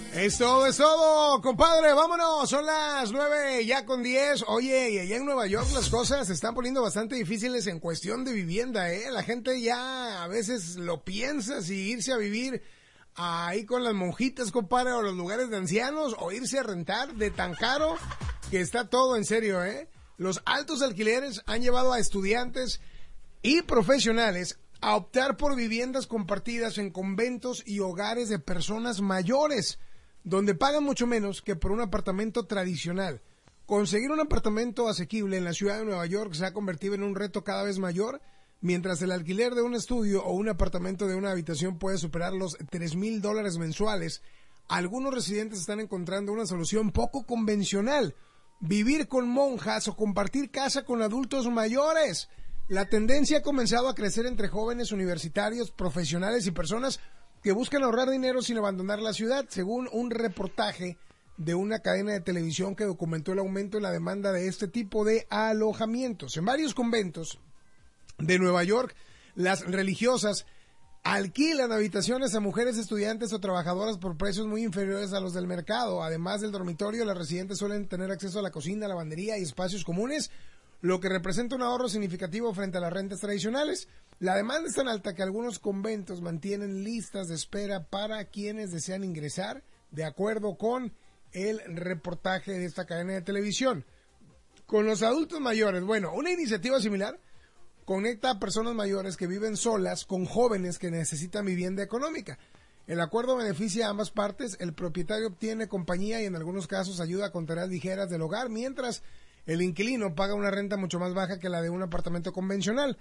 Es todo, compadre, vámonos, son las 9:10. Oye, y allá en Nueva York las cosas se están poniendo bastante difíciles en cuestión de vivienda, ¿eh? La gente ya a veces lo piensa si irse a vivir ahí con las monjitas, compadre, o los lugares de ancianos, o irse a rentar de tan caro que está todo en serio, ¿eh? Los altos alquileres han llevado a estudiantes y profesionales a optar por viviendas compartidas en conventos y hogares de personas mayores, donde pagan mucho menos que por un apartamento tradicional. Conseguir un apartamento asequible en la ciudad de Nueva York se ha convertido en un reto cada vez mayor, mientras el alquiler de un estudio o un apartamento de una habitación puede superar los $3,000 mensuales. Algunos residentes están encontrando una solución poco convencional: vivir con monjas o compartir casa con adultos mayores. La tendencia ha comenzado a crecer entre jóvenes universitarios, profesionales y personas que buscan ahorrar dinero sin abandonar la ciudad, según un reportaje de una cadena de televisión que documentó el aumento en la demanda de este tipo de alojamientos. En varios conventos de Nueva York, las religiosas alquilan habitaciones a mujeres estudiantes o trabajadoras por precios muy inferiores a los del mercado. Además del dormitorio, las residentes suelen tener acceso a la cocina, lavandería y espacios comunes, lo que representa un ahorro significativo frente a las rentas tradicionales. La demanda es tan alta que algunos conventos mantienen listas de espera para quienes desean ingresar, de acuerdo con el reportaje de esta cadena de televisión. Con los adultos mayores, bueno, una iniciativa similar conecta a personas mayores que viven solas con jóvenes que necesitan vivienda económica. El acuerdo beneficia a ambas partes. El propietario obtiene compañía y en algunos casos ayuda con tareas ligeras del hogar, mientras el inquilino paga una renta mucho más baja que la de un apartamento convencional.